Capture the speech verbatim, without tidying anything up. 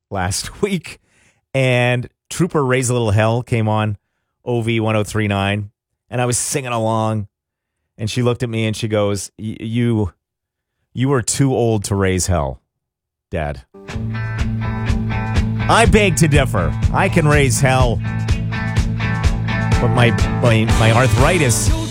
last week, and Trooper Raise a Little Hell came on O V one oh three point nine, and I was singing along, and she looked at me and she goes, you you are too old to raise hell, Dad. I beg to differ. I can raise hell, but my my, my arthritis